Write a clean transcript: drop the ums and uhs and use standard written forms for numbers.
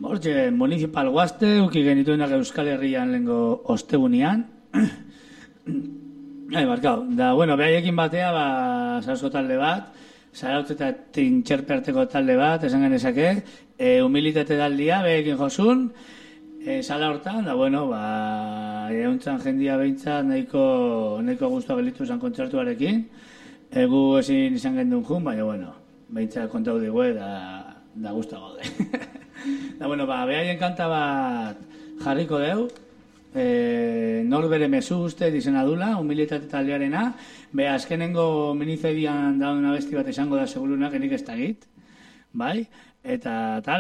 Hortxe, municipal guazte, uki genituenak Euskal Herrian lehenko ostegunean. Barkau, da, bueno, behaiekin batea, Zarauzko talde bat, Zarautz eta Tintxerpe arteko talde bat, esan genezake, humilitate taldia, behaiekin josun, sala hortan, da, bueno, euntzan jendia behintzat nahiko guztua gelitu zen kontzertuarekin, gu ezin izan gendun jun, baina, bueno, behintzat kontau digue, da guztua gaude. Da, bueno, behaien kanta bat jarriko deu, Norbere mezu uste dizena dula, humilitate taldearena, azkenengo minizedian dauna besti bat esango da segurunak, enik ez dagit, bai? Eta tal,